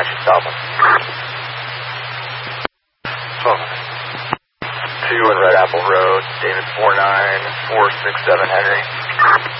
should stop him. 2 in Red Apple Road, David 49467 Henry.